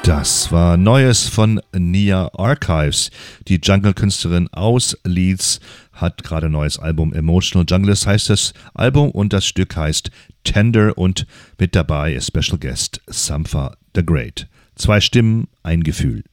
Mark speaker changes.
Speaker 1: Das war Neues von Nia Archives. Die Jungle-Künstlerin aus Leeds hat gerade ein neues Album. Emotional Junglist heißt das Album und das Stück heißt Tender und mit dabei ist Special Guest Sampha the Great. 2 Stimmen, ein Gefühl.